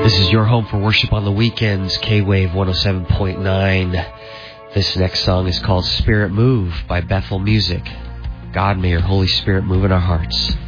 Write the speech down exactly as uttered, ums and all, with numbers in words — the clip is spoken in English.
This is your home for worship on the weekends, K-Wave one oh seven point nine. This next song is called Spirit Move by Bethel Music. God, may your Holy Spirit move in our hearts.